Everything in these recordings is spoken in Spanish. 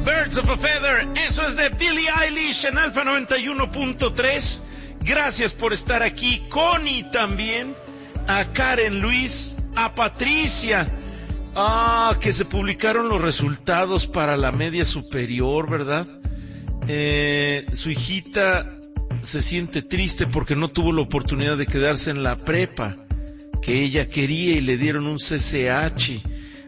Birds of a Feather, eso es de Billie Eilish en Alfa 91.3. Gracias por estar aquí, Connie también, a Karen Luis, a Patricia, que se publicaron los resultados para la media superior, ¿verdad? Su hijita se siente triste porque no tuvo la oportunidad de quedarse en la prepa que ella quería y le dieron un CCH.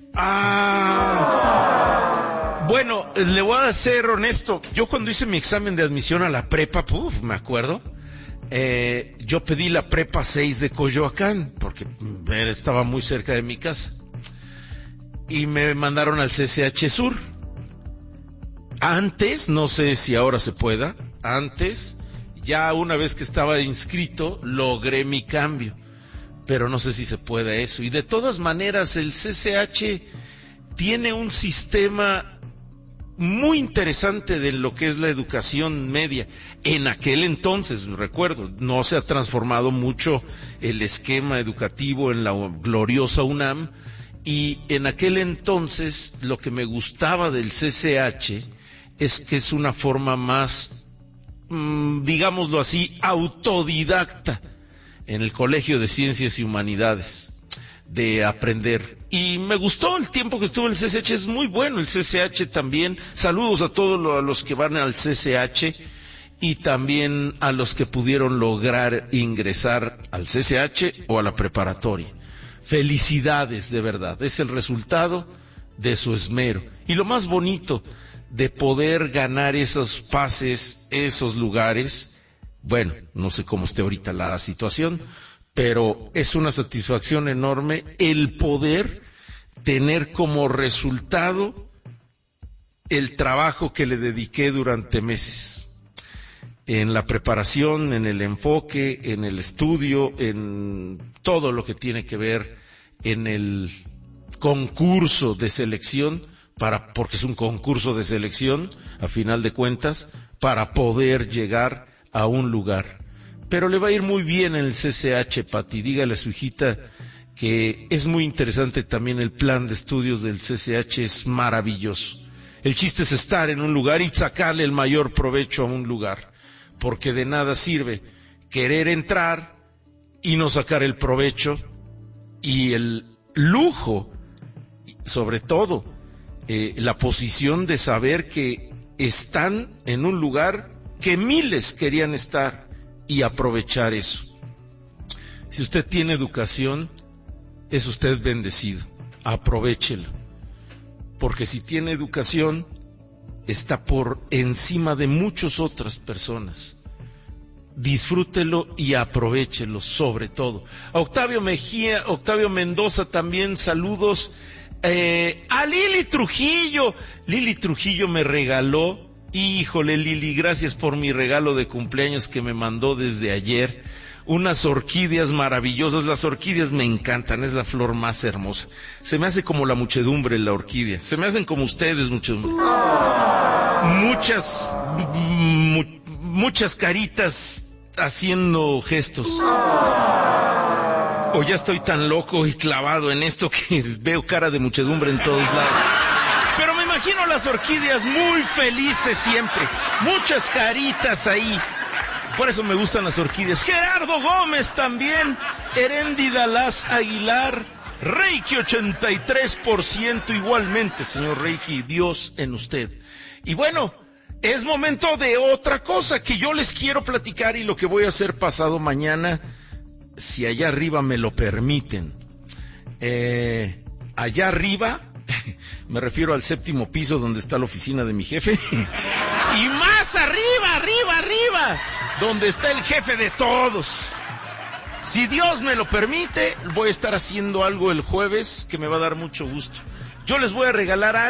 Bueno, le voy a ser honesto, yo cuando hice mi examen de admisión a la prepa, me acuerdo, yo pedí la prepa 6 de Coyoacán, porque estaba muy cerca de mi casa, y me mandaron al CCH Sur. Antes, no sé si ahora se pueda, antes, ya una vez que estaba inscrito, logré mi cambio, pero no sé si se pueda eso. Y de todas maneras, el CCH tiene un sistema muy interesante de lo que es la educación media. En aquel entonces, recuerdo, no se ha transformado mucho el esquema educativo en la gloriosa UNAM, y en aquel entonces lo que me gustaba del CCH es que es una forma más, digámoslo así, autodidacta en el Colegio de Ciencias y Humanidades, de aprender. Y me gustó el tiempo que estuve en el CCH, es muy bueno el CCH también. Saludos a todos los que van al CCH y también a los que pudieron lograr ingresar al CCH o a la preparatoria. Felicidades, de verdad, es el resultado de su esmero. Y lo más bonito de poder ganar esos pases, esos lugares, bueno, no sé cómo esté ahorita la situación, pero es una satisfacción enorme el poder tener como resultado el trabajo que le dediqué durante meses, en la preparación, en el enfoque, en el estudio, en todo lo que tiene que ver en el concurso de selección, porque es un concurso de selección, a final de cuentas, para poder llegar a un lugar. Pero le va a ir muy bien en el CCH, Pati. Dígale a su hijita que es muy interesante también el plan de estudios del CCH, es maravilloso. El chiste es estar en un lugar y sacarle el mayor provecho a un lugar, porque de nada sirve querer entrar y no sacar el provecho y el lujo, sobre todo, la posición de saber que están en un lugar que miles querían estar, y aprovechar eso. Si usted tiene educación, es usted bendecido. Aprovéchelo. Porque si tiene educación, está por encima de muchas otras personas. Disfrútelo y aprovéchelo, sobre todo. A Octavio Mejía, Octavio Mendoza también, saludos. A Lili Trujillo. Lili Trujillo me regaló, híjole Lili, gracias por mi regalo de cumpleaños que me mandó desde ayer, unas orquídeas maravillosas. Las orquídeas me encantan, es la flor más hermosa. Se me hace como la muchedumbre la orquídea, se me hacen como ustedes, muchedumbre. Muchas caritas haciendo gestos. O ya estoy tan loco y clavado en esto que veo cara de muchedumbre en todos lados. Pero me imagino las orquídeas muy felices siempre, muchas caritas ahí. Por eso me gustan las orquídeas. Gerardo Gómez también, Heréndida Las Aguilar, Reiki 83%, igualmente, señor Reiki, Dios en usted. Y bueno, es momento de otra cosa que yo les quiero platicar, y lo que voy a hacer pasado mañana, si allá arriba me lo permiten. Allá arriba, me refiero al 7º piso donde está la oficina de mi jefe, y más arriba, donde está el jefe de todos. Si Dios me lo permite, voy a estar haciendo algo el jueves que me va a dar mucho gusto. Yo les voy a regalar algo.